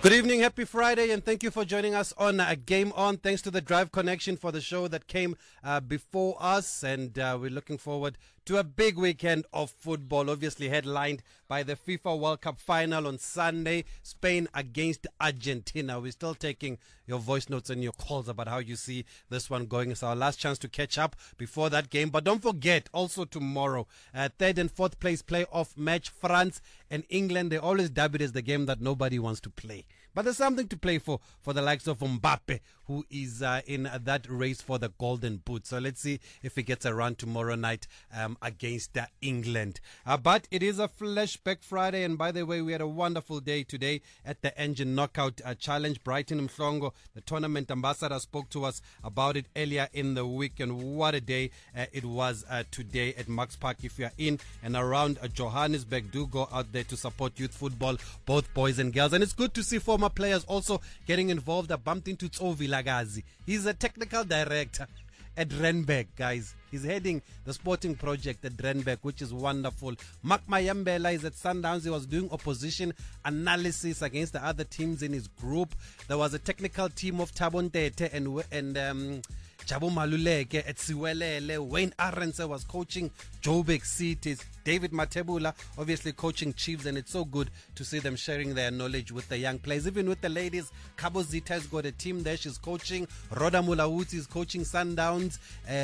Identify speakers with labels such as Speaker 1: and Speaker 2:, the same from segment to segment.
Speaker 1: Good evening, happy Friday, and thank you for joining us on Game On. Thanks to the Drive Connection for the show that came before us, and we're looking forward to a big weekend of football, obviously headlined by the FIFA World Cup final on Sunday, Spain against Argentina. We're still taking your voice notes and your calls about how you see this one going. It's our last chance to catch up before that game, but don't forget, also tomorrow, third and fourth place playoff match, France and England. They always dub it as the game that nobody wants to play. But there's something to play for the likes of Mbappe, who is in that race for the golden boot. So let's see if he gets a run tomorrow night against England. But it is a flashback Friday, and by the way, we had a wonderful day today at the Engine Knockout Challenge. Brighton Mhlongo, the tournament ambassador, spoke to us about it earlier in the week, and what a day it was today at Max Park. If you are in and around Johannesburg, do go out there to support youth football, both boys and girls. And it's good to see former players also getting involved. I bumped into Tsovi Lagazi. He's a technical director at Renberg, guys. He's heading the sporting project at Renberg, which is wonderful. Mark Mayambela is at Sundowns. He was doing opposition analysis against the other teams in his group. There was a technical team of Thabo Ntete and Jabu Maluleke at Siwelele. Wayne Arendse was coaching Joburg Cities. David Matebula obviously coaching Chiefs, and it's so good to see them sharing their knowledge with the young players. Even with the ladies, Kabo Zita has got a team there. She's coaching. Rhoda Mulawuti is coaching Sundowns.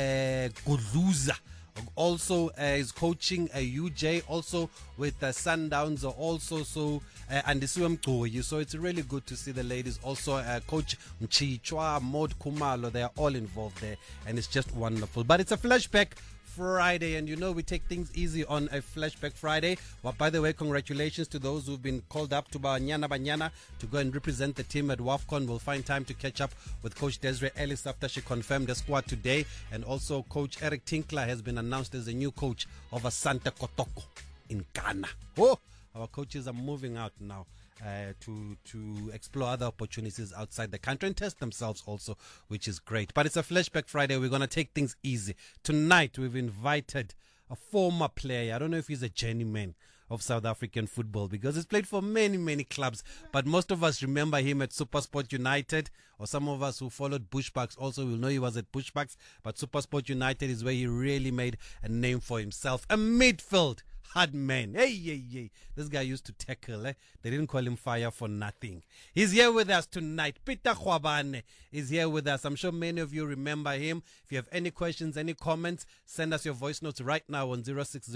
Speaker 1: Gudluza also is coaching UJ, also with Sundowns also. So and so it's really good to see the ladies also. Coach Mchichwa, Maud Kumalo, they are all involved there, and it's just wonderful. But it's a flashback Friday, and you know we take things easy on a flashback Friday. Well, by the way, congratulations to those who've been called up to Banyana to go and represent the team at WAFCON. We'll find time to catch up with Coach Desiree Ellis after she confirmed the squad today, and also Coach Eric Tinkler has been announced as the new coach of Asante Kotoko in Ghana. Oh, our coaches are moving out now to explore other opportunities outside the country and test themselves also, which is great. But it's a flashback Friday. We're going to take things easy. Tonight, we've invited a former player. I don't know if he's a journeyman of South African football because he's played for many, many clubs. But most of us remember him at SuperSport United, or some of us who followed Bushbucks also will know he was at Bushbucks. But SuperSport United is where he really made a name for himself. A midfield hard man. Hey. This guy used to tackle. They didn't call him fire for nothing. He's here with us tonight. Peter Khwabane is here with us. I'm sure many of you remember him. If you have any questions, any comments, send us your voice notes right now on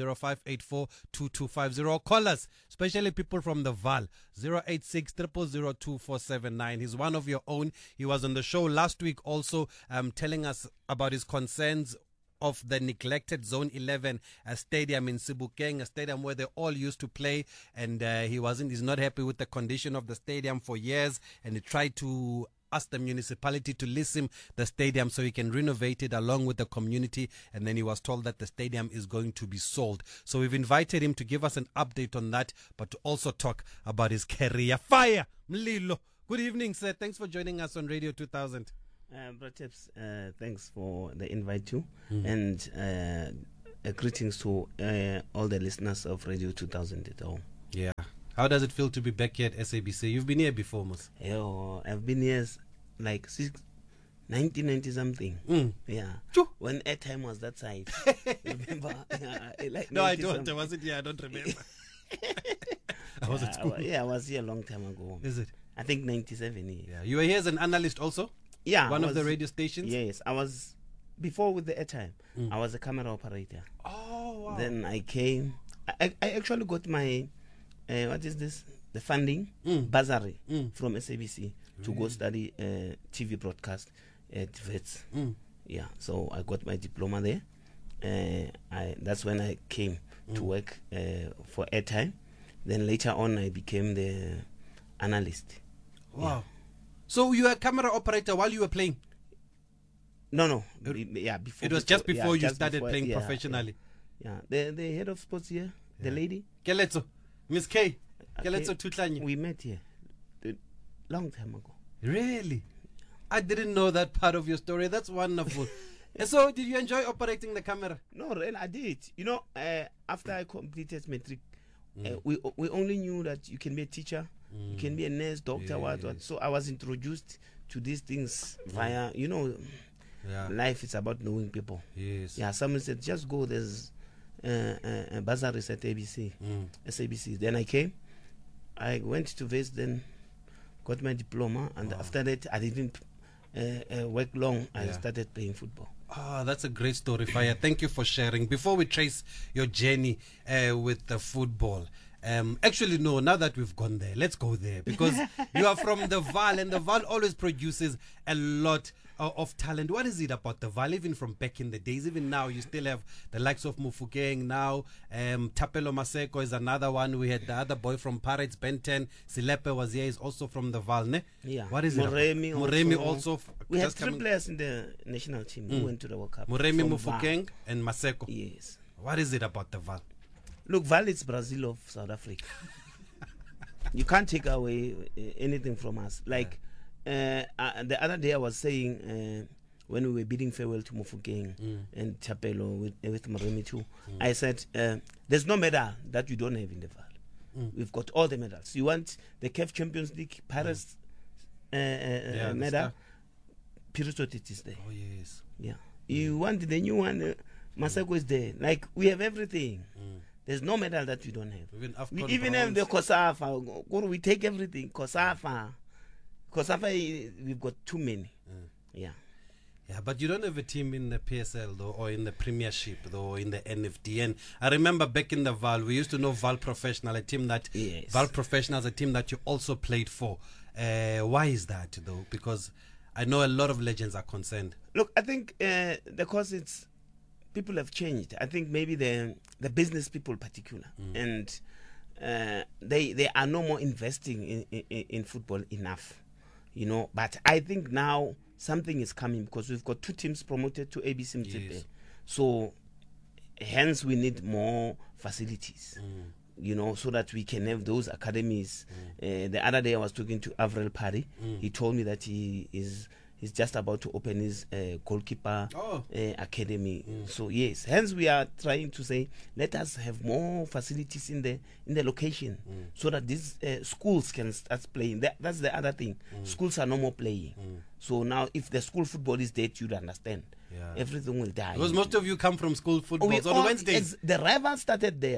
Speaker 1: 0605842250. Or call us, especially people from the Val, 086 0002479. He's one of your own. He was on the show last week also telling us about his concerns of the neglected Zone 11 stadium in Sebokeng, a stadium where they all used to play, and he's not happy with the condition of the stadium for years, and he tried to ask the municipality to lease him the stadium so he can renovate it along with the community, and then he was told that the stadium is going to be sold. So we've invited him to give us an update on that, but to also talk about his career. Fire Mlilo. Good evening, sir. Thanks for joining us on Radio 2000.
Speaker 2: Bratips, thanks for the invite too, and greetings to all the listeners of Radio 2000 at home.
Speaker 1: Yeah. How does it feel to be back here at SABC? You've been here before, Mos.
Speaker 2: I've been here like 1990 something. Yeah.
Speaker 1: Choo.
Speaker 2: When airtime was that size. Remember? Like
Speaker 1: no, I don't. I wasn't here. I don't remember. I was at school.
Speaker 2: I was here a long time ago.
Speaker 1: Is it?
Speaker 2: I think 97 years.
Speaker 1: Yeah. You were here as an analyst also?
Speaker 2: Yeah.
Speaker 1: One of the radio stations?
Speaker 2: Yes. I was, before with the airtime, I was a camera operator.
Speaker 1: Oh, wow.
Speaker 2: Then I came. I actually got my, what is this? The funding, bursary from SABC to go study TV broadcast at Wits. Yeah. So I got my diploma there. That's when I came to work for airtime. Then later on, I became the analyst.
Speaker 1: Wow.
Speaker 2: Yeah.
Speaker 1: So you were a camera operator while you were playing?
Speaker 2: No. Yeah, before.
Speaker 1: It was just before you started playing professionally.
Speaker 2: Yeah. The head of sports here, the lady.
Speaker 1: Keletso. Miss K. Keletso Tutlanyi.
Speaker 2: We met here a long time ago.
Speaker 1: Really? I didn't know that part of your story. That's wonderful. So, did you enjoy operating the camera?
Speaker 2: No, really, I did. You know, after I completed matric, we only knew that you can be a teacher You can be a nurse, doctor, what. So I was introduced to these things via, life is about knowing people.
Speaker 1: Yes.
Speaker 2: Yeah, someone said, just go, there's bursaries at SABC. Then I came, I went to West, then got my diploma, and after that, I didn't work long. I started playing football.
Speaker 1: That's a great story, Fire. Thank you for sharing. Before we trace your journey with the football, actually, no, now that we've gone there, let's go there, because you are from the Val, and the Val always produces a lot of talent. What is it about the Val, even from back in the days? Even now, you still have the likes of Mufokeng now. Thapelo Maseko is another one. We had the other boy from Pirates, Ben 10. Silepe was here, is also from the Val, ne?
Speaker 2: Yeah.
Speaker 1: What is
Speaker 2: Moremi
Speaker 1: it also.
Speaker 2: We had three players in the national team who went to the World Cup.
Speaker 1: Moremi, Mufokeng, and Maseko.
Speaker 2: Yes.
Speaker 1: What is it about the Val?
Speaker 2: Look, Val is Brazil of South Africa. You can't take away anything from us. Like, the other day I was saying, when we were bidding farewell to Mufokeng and Thapelo with Moremi too, I said, there's no medal that you don't have in the Val. We've got all the medals. You want the CAF Champions League, Paris medal? Pirisotit is there.
Speaker 1: Oh, yes.
Speaker 2: Yeah. You want the new one, Maseko is there. Like, we have everything. There's no medal that we don't have. We even have the COSAFA. We take everything. COSAFA, we've got too many. Yeah.
Speaker 1: Yeah, but you don't have a team in the PSL, though, or in the Premiership, though, or in the NFD. And I remember back in the Val, we used to know Val Professional, a team that...
Speaker 2: Yes.
Speaker 1: Val Professional is a team that you also played for. Why is that, though? Because I know a lot of legends are concerned.
Speaker 2: Look, I think because it's... People have changed. I think maybe the business people particular, and they are no more investing in football enough, But I think now something is coming, because we've got 2 teams promoted to ABC Mtsepe.
Speaker 1: Yes.
Speaker 2: So hence we need more facilities, so that we can have those academies. The other day I was talking to Avril Parry. He told me that he's just about to open his goalkeeper academy. So yes, hence we are trying to say, let us have more facilities in the location, so that these schools can start playing. That's the other thing. Schools are no more playing. So now, if the school football is dead, you'd understand. Yeah. Everything will die.
Speaker 1: Because most of you come from school football. On Wednesdays,
Speaker 2: the rivalry started there.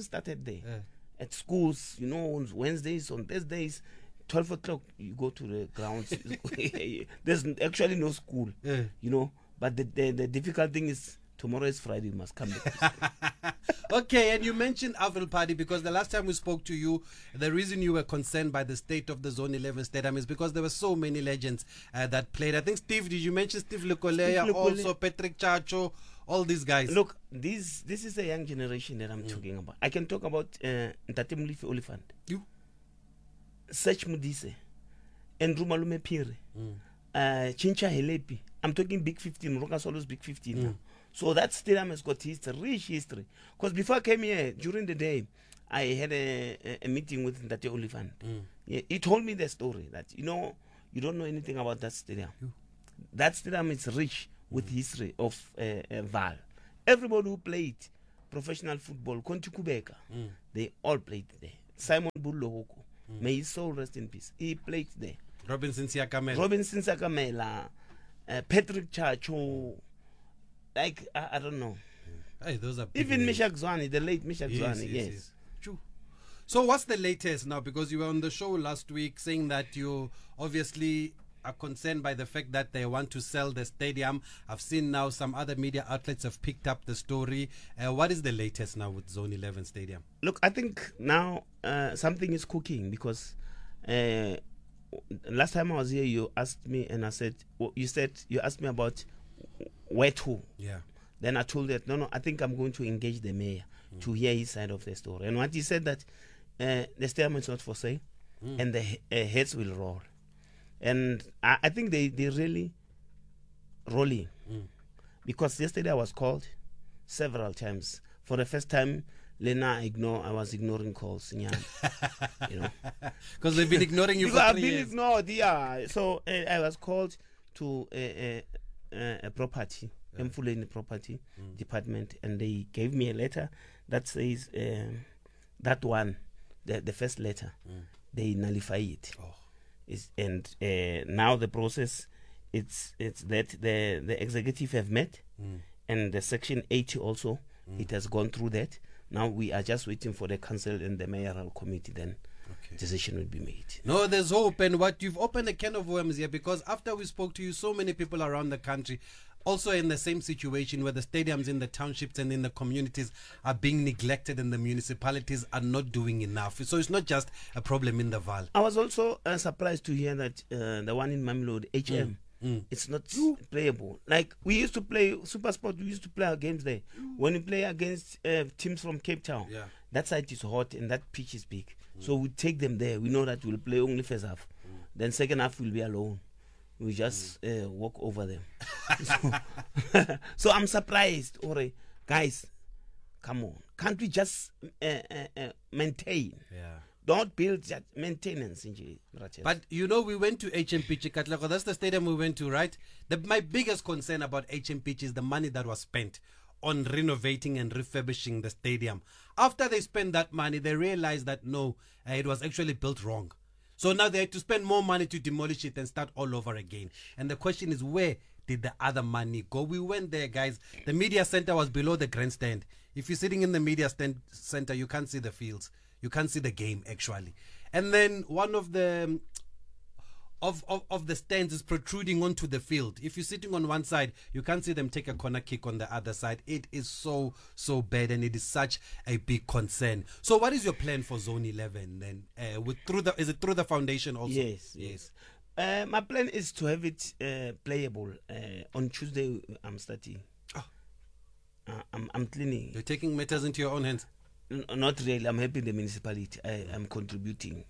Speaker 2: At schools, on Wednesdays, on Thursdays. 12 o'clock, you go to the grounds. There's actually no school, But the difficult thing is, tomorrow is Friday, you must come back.
Speaker 1: Okay, and you mentioned Avril Party, because the last time we spoke to you, the reason you were concerned by the state of the Zone 11 stadium is because there were so many legends that played. I think, Steve, did you mention Steve Lekoleya, also Patrick Chacho, all these guys?
Speaker 2: Look, this is a young generation that I'm talking about. I can talk about Ntate Molefi Oliphant.
Speaker 1: You?
Speaker 2: Sech Mudise, Andrew Malume Pire, Chincha Helepi. I'm talking Big 15, Rokasolo's Big 15 now. So that stadium has got history, rich history. Because before I came here, during the day, I had a meeting with Ntate Oliphant. Yeah, he told me the story that, you don't know anything about that stadium. That stadium is rich with history of Val. Everybody who played professional football, Konti Kubeka, they all played there. Simon Bullohoko. May his soul rest in peace. He played there.
Speaker 1: Robinson Siakamela,
Speaker 2: Patrick Chacho, like I don't know.
Speaker 1: Hey, those are
Speaker 2: even Mishak Zwani, the late Mishak Zwani. Yes.
Speaker 1: True. So what's the latest now? Because you were on the show last week saying that you obviously are concerned by the fact that they want to sell the stadium. I've seen now some other media outlets have picked up the story. What is the latest now with Zone 11 Stadium?
Speaker 2: Look, I think now something is cooking, because last time I was here, you asked me, and I said, you asked me about where to.
Speaker 1: Yeah.
Speaker 2: Then I told that, no, I think I'm going to engage the mayor to hear his side of the story. And what he said, that the stadium is not for sale, and the heads will roll. And I think they really rolling, because yesterday I was called several times. For the first time, I was ignoring calls.
Speaker 1: Because they've been ignoring you for 3 years.
Speaker 2: I've been ignored, yeah. So I was called to a property, Mfuleni property department, and they gave me a letter that says that one, the first letter, they nullify it.
Speaker 1: Oh.
Speaker 2: And now the process, it's that the executive have met, and the Section 80 also, it has gone through that. Now we are just waiting for the council and the mayoral committee, then decision will be made.
Speaker 1: No, there's hope. And what you've opened a can of worms here, because after we spoke to you, so many people around the country also in the same situation where the stadiums in the townships and in the communities are being neglected and the municipalities are not doing enough. So it's not just a problem in the Val.
Speaker 2: I was also surprised to hear that the one in Mamelodi, HM, it's not playable. Like, we used to play Super Sport, we used to play our games there. When we play against teams from Cape Town, that side is hot and that pitch is big. So we take them there. We know that we'll play only first half. Then second half we'll be alone. We just walk over them. So I'm surprised. Guys, come on. Can't we just maintain?
Speaker 1: Yeah.
Speaker 2: Don't build that maintenance.
Speaker 1: But you know, we went to HMP Chikatlako. That's the stadium we went to, right? My biggest concern about HMP is the money that was spent on renovating and refurbishing the stadium. After they spent that money, they realized that no, it was actually built wrong. So now they had to spend more money to demolish it and start all over again. And the question is, where did the other money go? We went there, guys. The media center was below the grandstand. If you're sitting in the media center, you can't see the fields. You can't see the game, actually. And then one of the of the stands is protruding onto the field. If you're sitting on one side, you can't see them take a corner kick on the other side. It is so bad, and it is such a big concern. So what is your plan for Zone 11 then? Is it through the foundation also?
Speaker 2: Yes. My plan is to have it playable. On Tuesday, I'm starting. I'm cleaning.
Speaker 1: You're taking matters into your own hands?
Speaker 2: Not really. I'm helping the municipality. I'm contributing.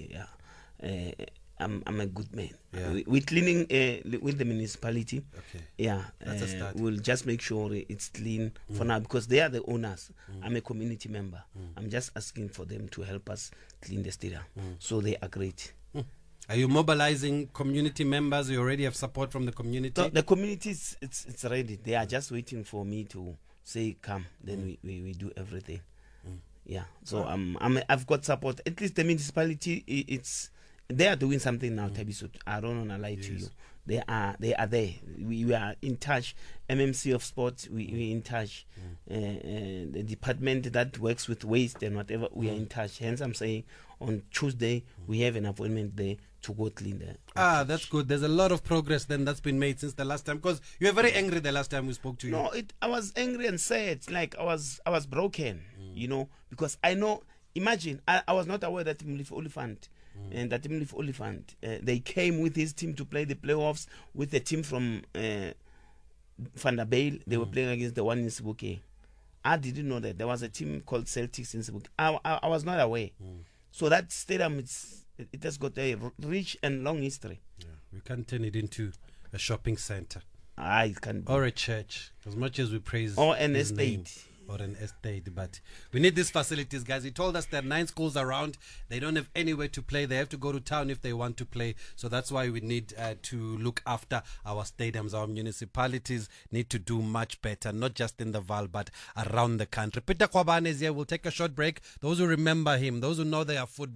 Speaker 2: I'm a good man. We're cleaning with the municipality.
Speaker 1: Okay.
Speaker 2: Yeah.
Speaker 1: That's a start.
Speaker 2: We'll just make sure it's clean for now, because they are the owners. I'm a community member. I'm just asking for them to help us clean the stadium. So they are great.
Speaker 1: Are you mobilizing community members? You already have support from the community?
Speaker 2: So the community, it's ready. They are just waiting for me to say come. Then we do everything. Yeah. So I've got support. At least the municipality, they are doing something now, Tabiso. I don't want to lie to you. They are there. We are in touch. MMC of Sports, we're in touch. The department that works with waste and whatever, we are in touch. Hence, I'm saying on Tuesday we have an appointment there to go clean the
Speaker 1: that's good. There's a lot of progress then that's been made since the last time, because you were very angry the last time we spoke to you.
Speaker 2: No, I was angry and sad. Like, I was broken, because I know. Imagine, I was not aware that Mliff Oliphant and that Mliff Oliphant, they came with his team to play the playoffs with the team from Vanderbilt. They were playing against the one in Sibuke. I didn't know that there was a team called Celtics in Sibuke. I was not aware. So that stadium, it has got a rich and long history.
Speaker 1: Yeah, we can't turn it into a shopping center.
Speaker 2: It can be.
Speaker 1: Or a church, as much as we praise
Speaker 2: or an
Speaker 1: his
Speaker 2: estate.
Speaker 1: name. Or an estate, but we need these facilities, guys. He told us there are 9 schools around. They don't have anywhere to play. They have to go to town if they want to play. So that's why we need to look after our stadiums. Our municipalities need to do much better, not just in the Val, but around the country. Peter Kwabane is here. We'll take a short break. Those who remember him, those who know they are football.